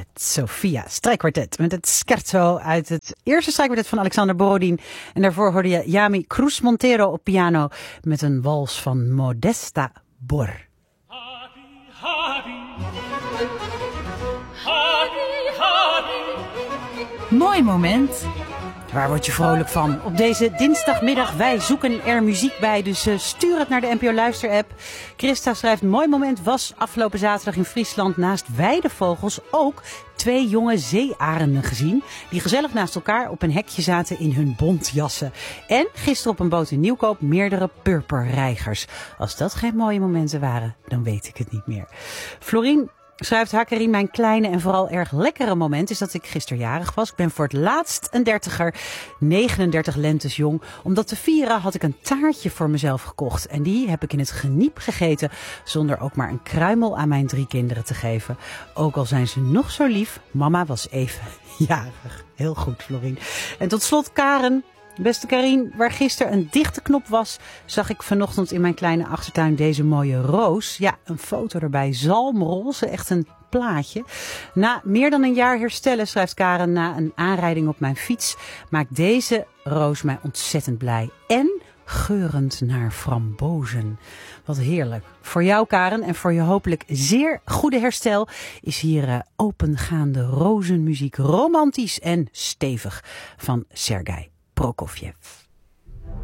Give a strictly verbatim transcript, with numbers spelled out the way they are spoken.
Sofia strijkkwartet met het scherzo uit het eerste strijkkwartet van Alexander Borodin. En daarvoor hoorde je Yami Cruz Montero op piano met een wals van Modesta Bor. Happy, happy. Happy, happy. Mooi moment. Waar word je vrolijk van? Op deze dinsdagmiddag, wij zoeken er muziek bij, dus uh, stuur het naar de N P O Luister app. Christa schrijft, mooi moment was afgelopen zaterdag in Friesland naast weidevogels ook twee jonge zeearenden gezien. Die gezellig naast elkaar op een hekje zaten in hun bontjassen. En gisteren op een boot in Nieuwkoop meerdere purperreigers. Als dat geen mooie momenten waren, dan weet ik het niet meer. Florien schrijft Hakkerin, mijn kleine en vooral erg lekkere moment is dat ik gisteren jarig was. Ik ben voor het laatst een dertiger, negenendertig lentes jong. Om dat te vieren had ik een taartje voor mezelf gekocht. En die heb ik in het geniep gegeten zonder ook maar een kruimel aan mijn drie kinderen te geven. Ook al zijn ze nog zo lief, mama was even jarig. Heel goed, Florien. En tot slot Karen. Beste Karien, waar gisteren een dichte knop was, zag ik vanochtend in mijn kleine achtertuin deze mooie roos. Ja, een foto erbij. Zalmroze, echt een plaatje. Na meer dan een jaar herstellen, schrijft Karen, na een aanrijding op mijn fiets, maakt deze roos mij ontzettend blij. En geurend naar frambozen. Wat heerlijk. Voor jou, Karen, en voor je hopelijk zeer goede herstel is hier uh, opengaande rozenmuziek, romantisch en stevig van Sergei Prokofjev.